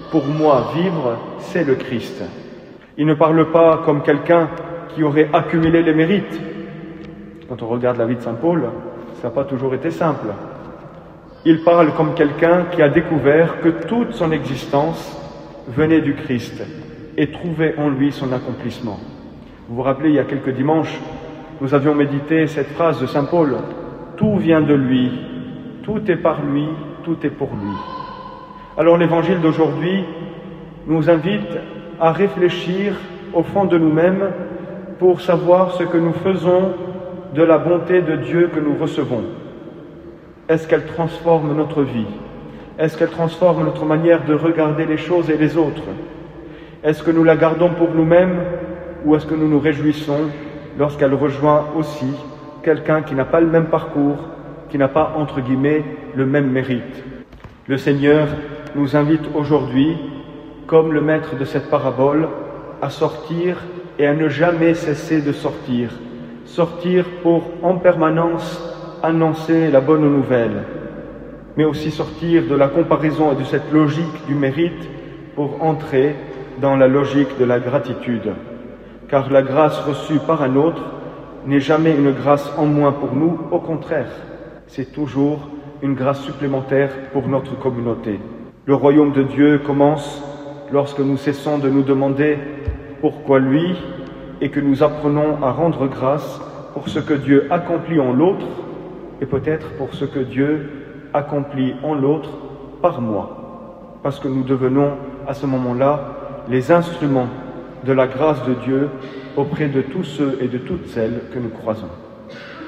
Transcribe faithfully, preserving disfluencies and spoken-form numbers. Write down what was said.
Pour moi, vivre, c'est le Christ. Il ne parle pas comme quelqu'un qui aurait accumulé les mérites. Quand on regarde la vie de saint Paul, ça n'a pas toujours été simple. Il parle comme quelqu'un qui a découvert que toute son existence venait du Christ et trouvait en lui son accomplissement. Vous vous rappelez, il y a quelques dimanches, nous avions médité cette phrase de saint Paul, « Tout vient de lui, tout est par lui, tout est pour lui ». Alors l'évangile d'aujourd'hui nous invite à réfléchir au fond de nous-mêmes pour savoir ce que nous faisons de la bonté de Dieu que nous recevons. Est-ce qu'elle transforme notre vie? Est-ce qu'elle transforme notre manière de regarder les choses et les autres? Est-ce que nous la gardons pour nous-mêmes ou est-ce que nous nous réjouissons lorsqu'elle rejoint aussi quelqu'un qui n'a pas le même parcours, qui n'a pas, entre guillemets, le même mérite? Le Seigneur nous invite aujourd'hui, comme le maître de cette parabole, à sortir et à ne jamais cesser de sortir. Sortir pour, en permanence, annoncer la bonne nouvelle, mais aussi sortir de la comparaison et de cette logique du mérite pour entrer dans la logique de la gratitude. Car la grâce reçue par un autre n'est jamais une grâce en moins pour nous, au contraire, c'est toujours une grâce supplémentaire pour notre communauté. Le royaume de Dieu commence lorsque nous cessons de nous demander pourquoi lui et que nous apprenons à rendre grâce pour ce que Dieu accomplit en l'autre et peut-être pour ce que Dieu accomplit en l'autre par moi. Parce que nous devenons à ce moment-là les instruments de la grâce de Dieu auprès de tous ceux et de toutes celles que nous croisons.